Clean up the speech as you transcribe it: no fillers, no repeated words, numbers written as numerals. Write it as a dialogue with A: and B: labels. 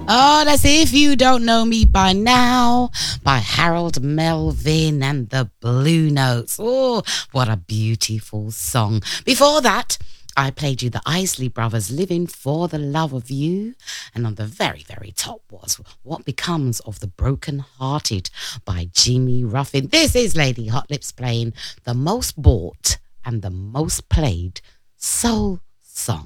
A: Oh, that's If You Don't Know Me By Now by Harold Melvin and the Blue Notes. Oh, what a beautiful song. Before that, I played you the Isley Brothers Living for the Love of You. And on the very, very top was What Becomes of the Broken Hearted by Jimmy Ruffin. This is Lady Hot Lips playing the most bought and the most played soul song.